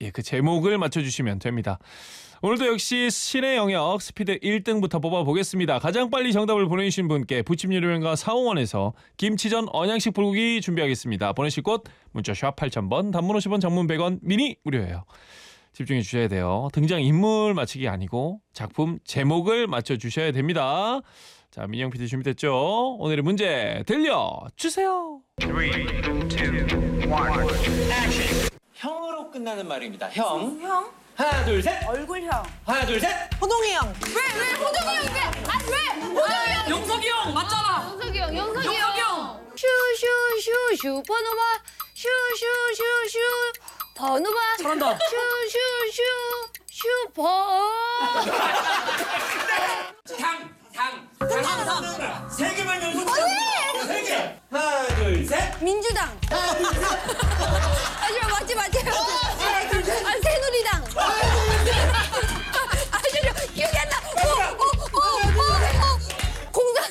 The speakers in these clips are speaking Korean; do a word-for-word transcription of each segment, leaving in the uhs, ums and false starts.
예, 그 제목을 맞춰주시면 됩니다. 오늘도 역시 신의 영역 스피드 일 등부터 뽑아보겠습니다. 가장 빨리 정답을 보내주신 분께 부침요리명가 사홍원에서 김치전 언양식 불고기 준비하겠습니다. 보내실 곳 문자 샵 팔천 번, 단문 오십 원, 장문 백 원, 미니 무료예요. 집중해 주셔야 돼요. 등장인물 맞히기 아니고 작품 제목을 맞춰주셔야 됩니다. 자, 민영 피디 준비됐죠? 오늘의 문제 들려주세요. 삼, 이, 일, 액션. 형으로 끝나는 말입니다. 형. 형? 하나, 둘, 셋. 얼굴형. 하나, 둘, 셋. 호동이 형. 왜? 왜? 호동이 형 왜? 아 왜? 호동이 형. 영석이 형 맞잖아. 영석이 형, 영석이 형. 영석이 형. 슈슈슈슈 번호봐. 슈슈슈슈 번호봐. 잘한다. 슈슈슈 슈퍼. 당, 당. 당, 당. 세 개만 연속. 세 개. 하나, 둘, 셋. 민주당. 아줌마 맞지 맞지. 아 새누리당. 아줌마 기억이 안 나. 오오오오오 공산.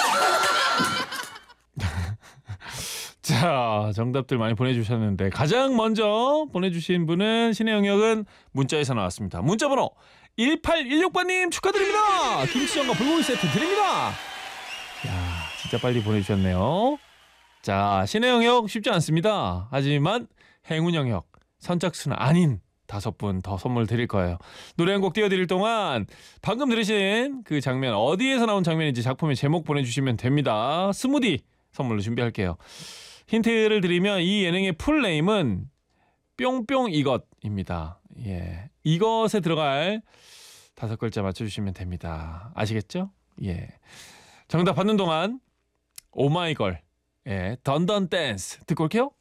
자, 정답들 많이 보내주셨는데 가장 먼저 보내주신 분은 신의 영역은 문자에서 나왔습니다. 문자번호 일팔일육 번님 축하드립니다. 김치전과 불고기 세트 드립니다. 야, 진짜 빨리 보내주셨네요. 자, 신의 영역 쉽지 않습니다. 하지만 행운 영역 선착순 아닌 다섯 분 더 선물 드릴 거예요. 노래 한 곡 띄워드릴 동안 방금 들으신 그 장면 어디에서 나온 장면인지 작품의 제목 보내주시면 됩니다. 스무디 선물로 준비할게요. 힌트를 드리면 이 예능의 풀네임은 뿅뿅 이것입니다. 예, 이것에 들어갈 다섯 글자 맞춰주시면 됩니다. 아시겠죠? 예. 정답 받는 동안 오마이걸 예, 던던 댄스 듣고 올게요.